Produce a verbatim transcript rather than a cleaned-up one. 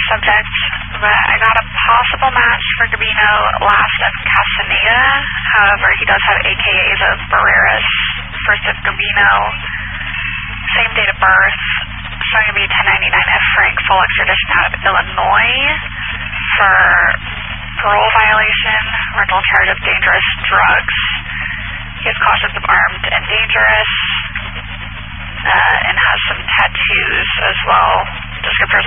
subject, but I got a possible match for Gabino last of Castaneda. However, he does have A K As of Barreras, first of Gabino, same date of birth. So I'm going to be ten ninety-nine F Frank, full extradition out of Illinois for parole violation, rental charge of dangerous drugs. He has cautions of armed and dangerous, uh, and has some tattoos as well. Descriptors